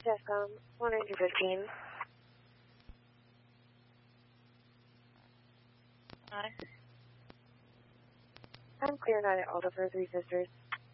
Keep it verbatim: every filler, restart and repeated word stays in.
DEFCON one nine two fifteen. Hi. I'm clear night at Alta for Three Sisters.